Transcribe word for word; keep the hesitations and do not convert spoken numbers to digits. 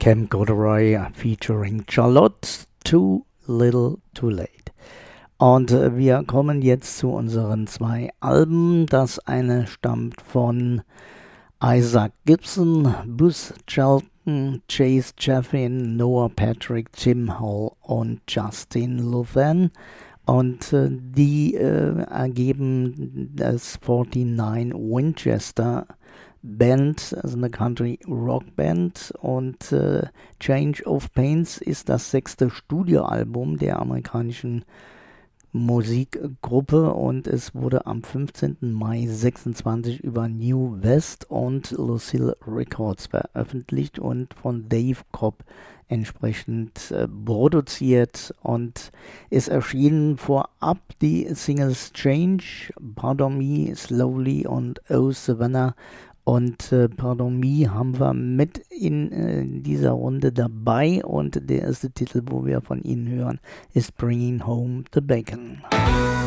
Camp Goodroy featuring Charlotte, Too Little Too Late. Und äh, wir kommen jetzt zu unseren zwei Alben. Das eine stammt von Isaac Gibson, Buzz Charlton, Chase Chaffin, Noah Patrick, Tim Hall und Justin Luthan. Und äh, die äh, ergeben das neunundvierzig Winchester Band, also eine Country-Rock-Band. Und äh, Change of Pains ist das sechste Studioalbum der amerikanischen Musikgruppe und es wurde am fünfzehnten Mai sechsundzwanzig über New West und Lucille Records veröffentlicht und von Dave Cobb entsprechend äh, produziert und es erschienen vorab die Singles Change, Pardon Me, Slowly und Oh Savannah. Und äh, Pardon Me haben wir mit in äh, dieser Runde dabei und der erste Titel, wo wir von ihnen hören, ist Bringing Home the Bacon.